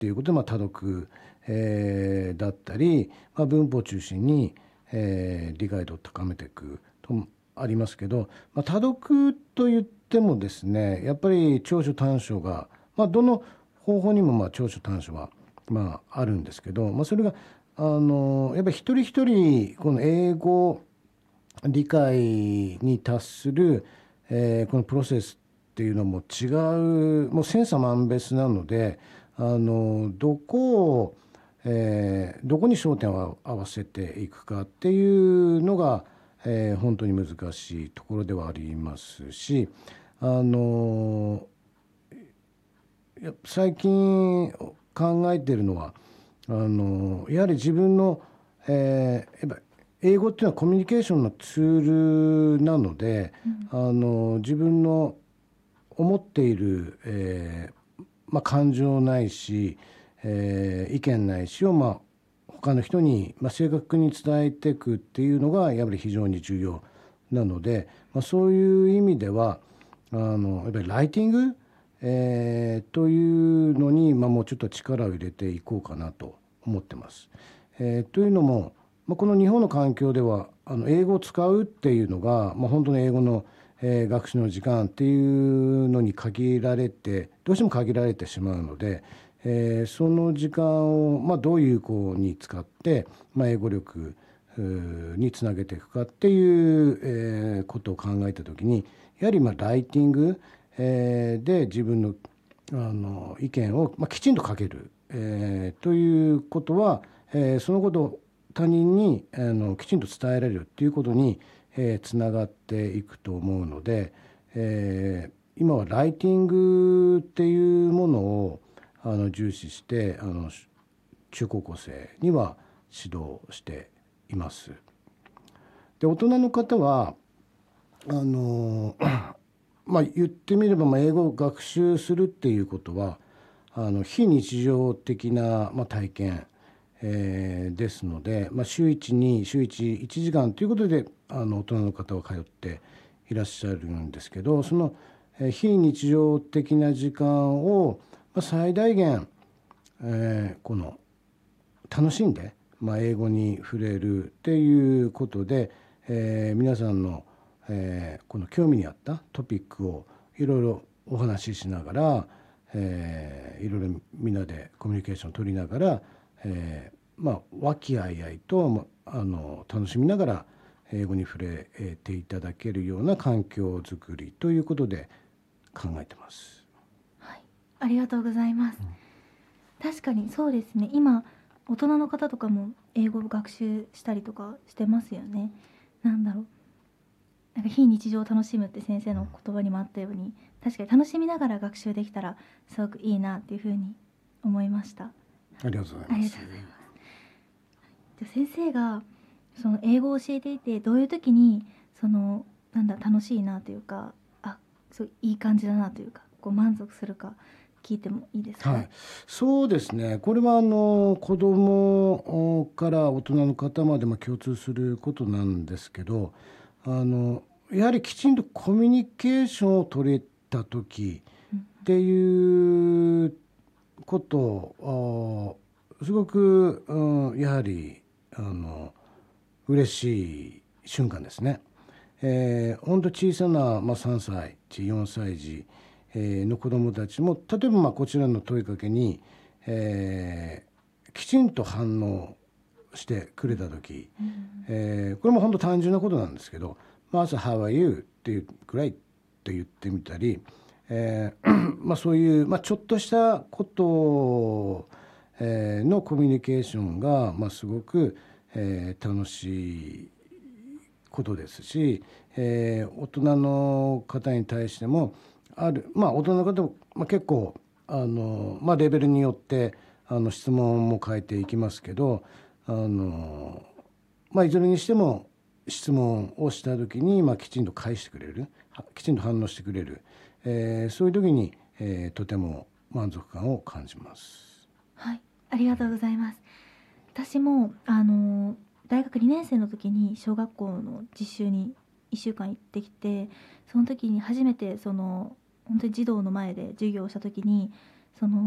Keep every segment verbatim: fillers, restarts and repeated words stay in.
っていうことで、まあ、多読、えーだったり、まあ、文法を中心に、えー理解度を高めていくともありますけど、まあ、多読といってもですね、やっぱり長所短所が、まあ、どの方法にもまあ長所短所はまああるんですけど、まあ、それがあのやっぱり一人一人この英語理解に達する、えーこのプロセスっていうのも違う、もう千差万別なので、あのどこを、えーどこに焦点を合わせていくかっていうのが、えー本当に難しいところではありますし、あのや最近考えているのは、あのやはり自分の、えーやっぱ英語っていうのはコミュニケーションのツールなので、あの自分の思っている、えーまあ、感情ないし、えー意見ないしを、まあ、他の人に、まあ、正確に伝えていくっていうのがやっぱり非常に重要なので、まあ、そういう意味ではあのやっぱりライティング、えーというのに、まあ、もうちょっと力を入れていこうかなと思ってます。えーというのも、まあ、この日本の環境ではあの英語を使うっていうのが、まあ、本当に英語の、えー学習の時間っていうのに限られてどうしても限られてしまうので、えーその時間を、まあ、どういう子に使って、まあ、英語力うーにつなげていくかっていう、えーことを考えた時に、やはりまあライティング、えーで自分のあの意見を、まあ、きちんと書ける、えーということは、えーそのことを他人にあのきちんと伝えられるっていうことに、えーつながっていくと思うので、えー今はライティングっていうものをあの重視してあの中高校生には指導しています。で、大人の方はあのまあ言ってみれば、まあ、英語を学習するっていうことはあの非日常的な、まあ、体験、えーですので、まあ、週いちに週いち、いちじかんということであの大人の方は通っていらっしゃるんですけど、その、えー非日常的な時間を、まあ、最大限、えーこの楽しんで、まあ、英語に触れるっていうことで、えー皆さんの、えーこの興味に合ったトピックをいろいろお話ししながら、えーいろいろみんなでコミュニケーションを取りながら、えーまあ和気あいあいと、まあ、あの楽しみながら英語に触れていただけるような環境づくりということで考えてます。 はい、ありがとうございます。確かにそうですね。今大人の方とかも英語を学習したりとかしてますよね。なんだろう。なんか非日常を楽しむって先生の言葉にもあったように、確かに楽しみながら学習できたらすごくいいなっていうふうに思いました。 ありがとうございあります。 がとうございます。じゃあ先生がその英語を教えていてどういう時にそのなんだ楽しいなというか、あ、そういい感じだなというか、こう満足するか聞いてもいいですか？ はい、そうですね。これはあの子供から大人の方までも共通することなんですけど、あのやはりきちんとコミュニケーションを取れた時っていうことをあすごく、うん、やはりあの嬉しい瞬間ですね。えー、本当小さな、まあ、さんさい児よんさい児、えーの子どもたちも例えばまあこちらの問いかけに、えーきちんと反応してくれた時、えーこれも本当単純なことなんですけど、まあ、朝「How are you?」っていうくらいって言ってみたり、えーまあ、そういう、まあ、ちょっとしたことえーのコミュニケーションが、まあ、すごく、えー楽しいことですし、えー大人の方に対してもある、まあ、大人の方も、まあ、結構あの、まあ、レベルによってあの質問も変えていきますけど、あの、まあ、いずれにしても質問をした時に、まあ、きちんと返してくれる、きちんと反応してくれる、えーそういう時に、えーとても満足感を感じます。 はい、ありがとうございます。私もあの大学にねん生の時に小学校の実習にいっしゅうかん行ってきて、その時に初めてその本当に児童の前で授業をした時にその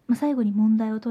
まあ、最後に問題を取